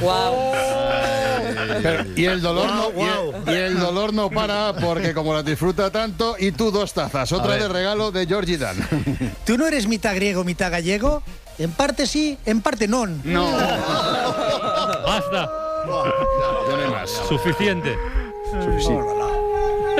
Wow. Y el dolor no para, porque como las disfruta tanto, y tú 2 tazas, otra de regalo de Georgie Dan. ¿Tú no eres mitad griego, mitad gallego? En parte sí, en parte non. No. Basta. Ya no hay más. Suficiente. Suficiente.